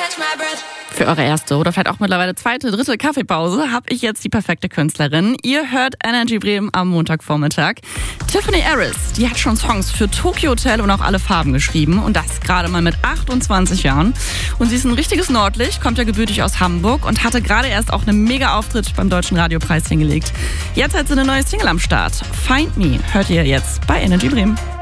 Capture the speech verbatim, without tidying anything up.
Für eure erste oder vielleicht auch mittlerweile zweite, dritte Kaffeepause habe ich jetzt die perfekte Künstlerin. Ihr hört Energy Bremen am Montagvormittag. Tiffany Harris, die hat schon Songs für Tokyo Hotel und auch Alle Farben geschrieben. Und das gerade mal mit achtundzwanzig Jahren. Und sie ist ein richtiges Nordlicht, kommt ja gebürtig aus Hamburg und hatte gerade erst auch einen Mega-Auftritt beim Deutschen Radiopreis hingelegt. Jetzt hat sie eine neue Single am Start. Find Me hört ihr jetzt bei Energy Bremen.